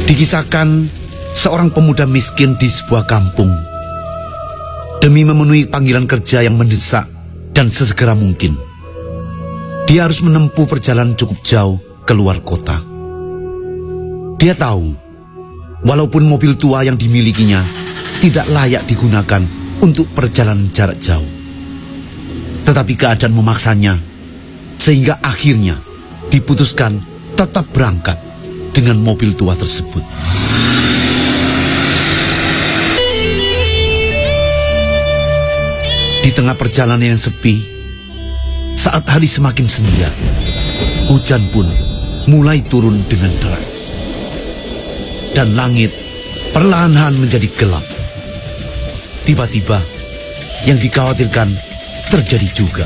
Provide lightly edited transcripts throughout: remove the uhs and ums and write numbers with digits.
Dikisahkan seorang pemuda miskin di sebuah kampung. Demi memenuhi panggilan kerja yang mendesak dan sesegera mungkin, dia harus menempuh perjalanan cukup jauh keluar kota. Dia tahu, walaupun mobil tua yang dimilikinya tidak layak digunakan untuk perjalanan jarak jauh, tetapi keadaan memaksanya, sehingga akhirnya diputuskan tetap berangkat dengan mobil tua tersebut. Di tengah perjalanan yang sepi, saat hari semakin senja, hujan pun mulai turun dengan deras. Dan langit perlahan-lahan menjadi gelap. Tiba-tiba, yang dikhawatirkan terjadi juga.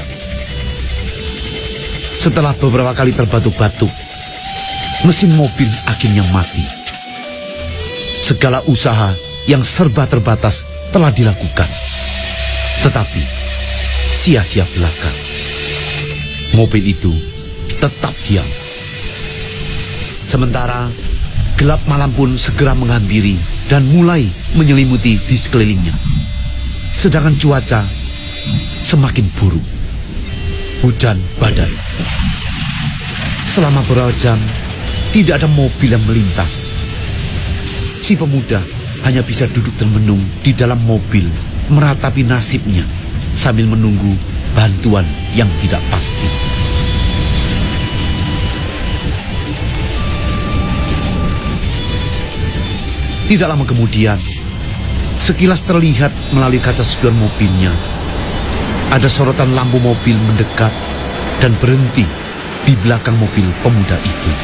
Setelah beberapa kali terbatuk-batuk, mesin mobil akhirnya mati. Segala usaha yang serba terbatas telah dilakukan, tetapi sia-sia belaka. Mobil itu tetap diam. Sementara gelap malam pun segera menghampiri dan mulai menyelimuti di sekelilingnya. Sedangkan cuaca semakin buruk. Hujan badai. Selama beberapa jam tidak ada mobil yang melintas. Si pemuda hanya bisa duduk termenung di dalam mobil, meratapi nasibnya sambil menunggu bantuan yang tidak pasti. Tidak lama kemudian, sekilas terlihat melalui kaca spion mobilnya, ada sorotan lampu mobil mendekat dan berhenti di belakang mobil pemuda itu.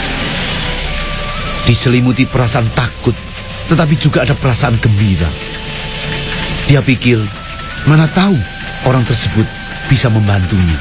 Diselimuti perasaan takut, tetapi juga ada perasaan gembira. Dia pikir, mana tahu orang tersebut bisa membantunya.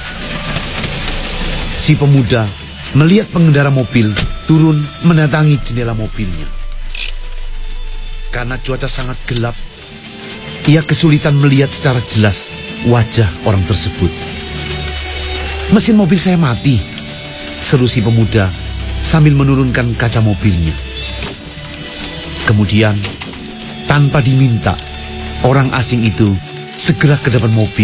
Si pemuda melihat pengendara mobil turun mendatangi jendela mobilnya. Karena cuaca sangat gelap, ia kesulitan melihat secara jelas wajah orang tersebut. "Mesin mobil saya mati," seru si pemuda sambil menurunkan kaca mobilnya. Kemudian, tanpa diminta, orang asing itu segera ke depan mobil